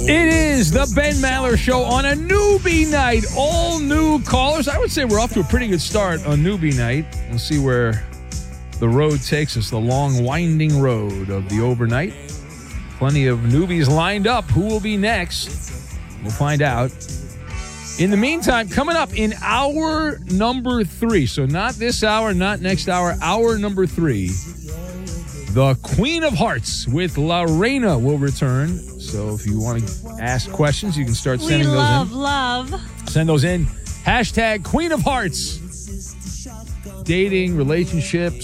It is the Ben Maller Show on a newbie night. All new callers. I would say we're off to a pretty good start on newbie night. We'll see where the road takes us, the long, winding road of the overnight. Plenty of newbies lined up. Who will be next? We'll find out. In the meantime, coming up in hour number 3, so not this hour, not next hour, hour number 3, the Queen of Hearts with Lorena will return. So if you want to ask questions, you can start sending those in. Love. Send those in. Hashtag Queen of Hearts. Dating, relationships,